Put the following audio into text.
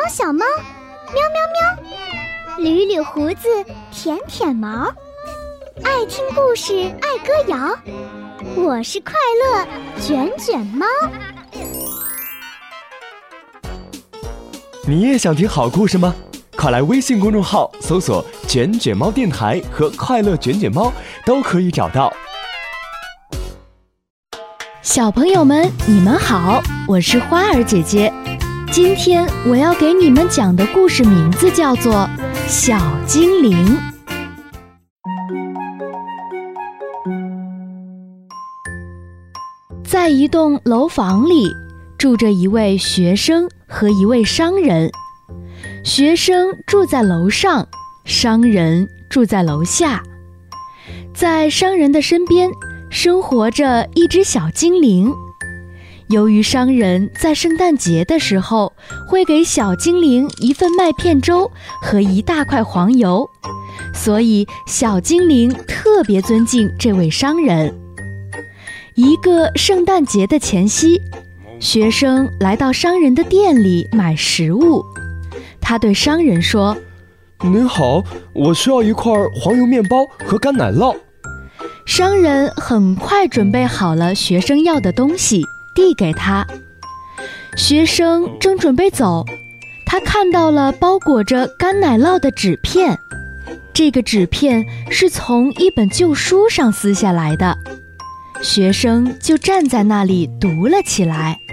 小猫，喵喵喵，捋捋胡子，舔舔毛，爱听故事，爱歌谣，我是快乐卷卷猫。 你也想听好故事吗？快来微信公众号搜索卷卷猫电台和快乐卷卷猫，都可以找到。 小朋友们，你们好，我是花儿姐姐。今天我要给你们讲的故事名字叫做《小精灵》。在一栋楼房里，住着一位学生和一位商人。学生住在楼上，商人住在楼下。在商人的身边生活着一只小精灵。由于商人在圣诞节的时候会给小精灵一份麦片粥和一大块黄油，所以小精灵特别尊敬这位商人。一个圣诞节的前夕，学生来到商人的店里买食物。他对商人说：“ 您好，我需要一块黄油面包和干奶酪。” 商人很快准备好了学生要的东西，递给他。学生正准备走，他看到了包裹着干奶酪的纸片。这个纸片是从一本旧书上撕下来的。学生就站在那里读了起来。